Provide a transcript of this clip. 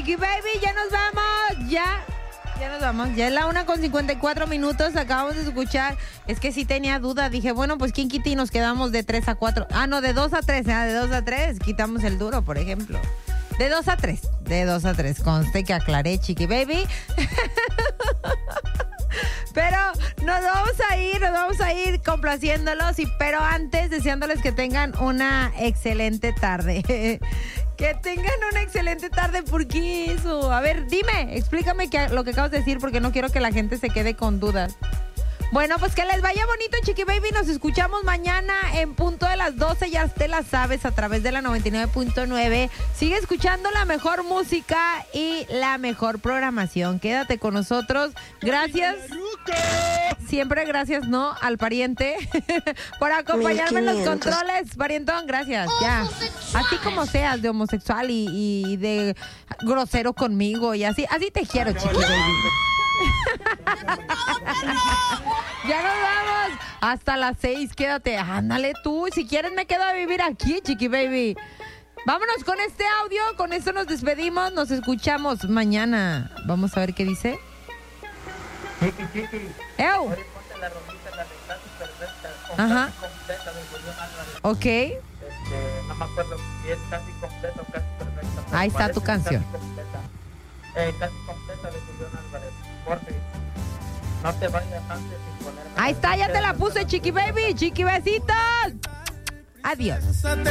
Chiqui Baby, ya nos vamos. Ya nos vamos. Ya es la 1:54. Acabamos de escuchar. Es que sí tenía duda. Dije, bueno, pues quién quita y nos quedamos de 3 a 4. Ah, no, de 2 a 3. De 2 a 3. Quitamos el duro, por ejemplo. De 2 a 3. De 2 a 3. Conste que aclaré, Chiqui Baby. Pero nos vamos a ir complaciéndolos, pero antes deseándoles que tengan una excelente tarde. Que tengan una excelente tarde, ¿por qué eso? A ver, dime, explícame lo que acabas de decir porque no quiero que la gente se quede con dudas. Bueno, pues que les vaya bonito, Chiqui Baby. Nos escuchamos mañana en punto de las 12. Ya te la sabes, a través de la 99.9. Sigue escuchando la mejor música y la mejor programación. Quédate con nosotros. Gracias. Siempre gracias, ¿no? Al pariente por acompañarme en los controles. Parientón, gracias. Ya. Así como seas de homosexual y de grosero conmigo y así. Así te quiero, Chiqui Baby. Ya nos vamos. Hasta las 6, quédate. Ándale tú. Si quieres me quedo a vivir aquí, Chiqui Baby. Vámonos con este audio. Con esto nos despedimos. Nos escuchamos mañana. Vamos a ver qué dice. Chiqui. ¡Ew! Ponte la rolita, la de Casi Perfecta. Ajá. Casi completa de Julián Álvarez. Ok. No me acuerdo si es Casi completa o Casi Perfecta. Ahí está tu canción. Casi completa de Julián Álvarez. Jorge, no te vayas antes sin ponerme. Ahí está, ya te la puse, Chiqui Baby. Chiqui besitos. Adiós.